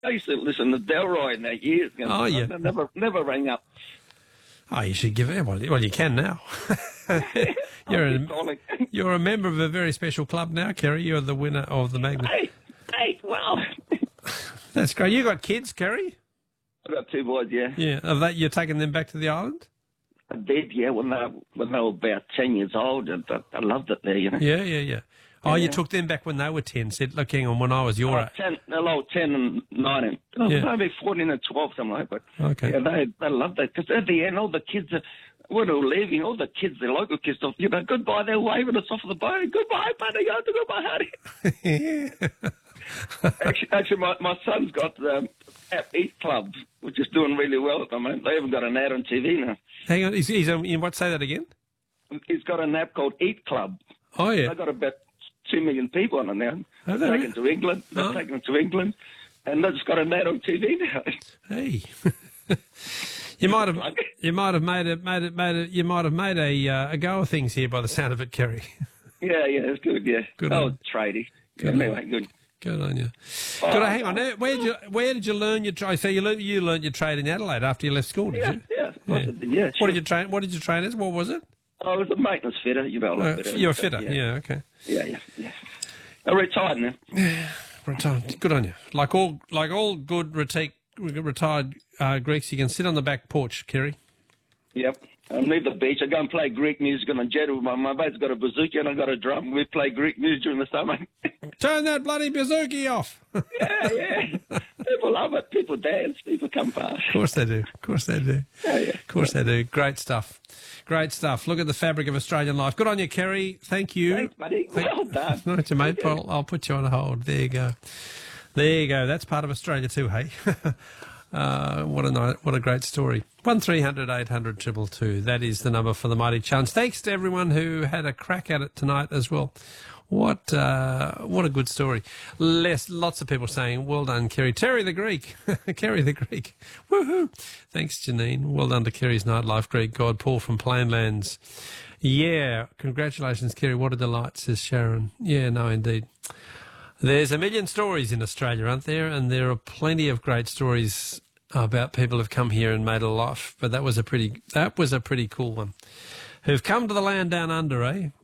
I used to listen to Delroy in that years ago. Oh, yeah. I never rang up. Oh, you should give it. Well, you can now. You're a member of a very special club now, Kerry. You're the winner of the Magnet. Hey, well. That's great. You got kids, Kerry? I've got 2 boys, yeah. Yeah. Are that you're taking them back to the island? I did, yeah, when they were about 10 years old, and I loved it there, you know. Yeah. Oh, you took them back when they were 10. Said, look, hang on, when I was your age. 10 and 9. Maybe 14 and 12, something like that. But okay. Yeah, they loved it. Because at the end, all the kids, when they were leaving, all the kids, the local kids, you know, goodbye, they're waving us off the boat. Goodbye, buddy. Goodbye, honey. Actually, my son's got the App Eat Club, which is doing really well at the moment. They haven't got an ad on TV now. Hang on, he's on what? Say that again? He's got an app called Eat Club. Oh, yeah. They've got about 2 million people on it now. Oh, They're taking to England. They're taking it to England. And they've just got an ad on TV now. Hey. You might have made a go of things here by the sound of it, Kerry. Yeah, it's good, yeah. Good tradie. Anyway, good. Good on you. Hang on. Where did you learn your trade? So you learned your trade in Adelaide after you left school, did you? Yeah. What did you train? What did you train as? What was it? I was a maintenance fitter. You're a fitter. Yeah. Okay. Yeah. I'm retired now. Retired. Good on you. Like all good retired Greeks, you can sit on the back porch, Kerry. Yep. I leave the beach. I go and play Greek music on a jet with my mate's got a bouzouki and I got a drum. We play Greek music during the summer. Turn that bloody bouzouki off. Yeah. People love it. People dance. People come past. Of course they do. Yeah. Of course they do. Great stuff. Look at the fabric of Australian life. Good on you, Kerry. Thank you. Thanks, buddy. Well done. Right, you mate. I'll put you on hold. There you go. That's part of Australia too, hey? What a great story. 1300 800 222. That is the number for the Mighty Challenge. Thanks to everyone who had a crack at it tonight as well. What a good story. Lots of people saying, well done, Kerry. Terry the Greek. Kerry the Greek. Woohoo. Thanks, Janine. Well done to Kerry's Nightlife Greek God. Paul from Plainlands. Yeah, congratulations, Kerry. What a delight, says Sharon. Yeah, no, indeed. There's a million stories in Australia, aren't there? And there are plenty of great stories about people who've come here and made a life. But that was a pretty cool one. Who've come to the land down under, eh?